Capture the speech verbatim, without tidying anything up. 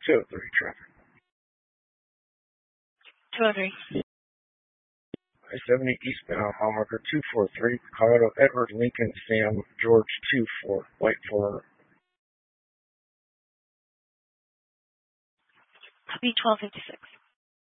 two oh three traffic. two oh three. I seventy eastbound, mile marker two four three, Colorado Edward Lincoln Sam George two four, white for Copy twelve fifty-six.